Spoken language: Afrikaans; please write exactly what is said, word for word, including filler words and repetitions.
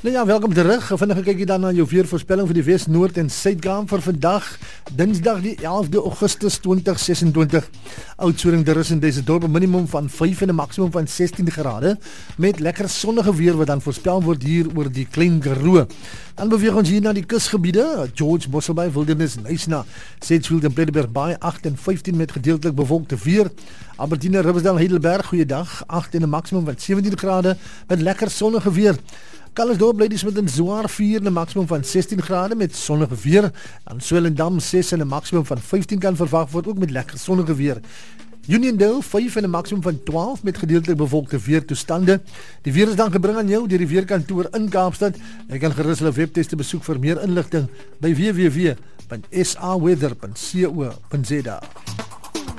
Nou ja, welkom terug. Vandag kyk jy dan na jou weervoorspelling vir die Wes, Noord en Suid-Kaap vir vandag, Dinsdag die elfde Augustus twintig sesentwintig. Oudtshoorn daar is in deze dorp 'n minimum van vyf en 'n maksimum van sestien grade met lekker sonnige weer wat dan voorspel word hier oor die Klein Karoo. Dan beweeg ons hier na die kusgebiede, George, Mosselbaai, Wildernis, Nyasa, Sedgefield en Plettenberg Baai agt en vyftien met gedeeltelik bewolkte weer. Albertina, Riversdale, Heidelberg, goeiedag, agt en 'n maksimum van sewentien grade met lekker sonnige weer. Kallersdorp bly dis met 'n swaar vier en 'n maksimum van sestien grade met sonnige weer. Dan Swellendam ses en 'n maksimum van vyftien kan verwag word ook met lekker sonnige weer. Uniondale vyf en 'n maksimum van twaalf met gedeeltelik bewolkte weertoestande. Die weer is dan gebring aan jou deur die weerkantoor in Kaapstad. Jy kan gerus hulle webtuiste besoek vir meer inligting by w w w punt s a weather punt co punt za.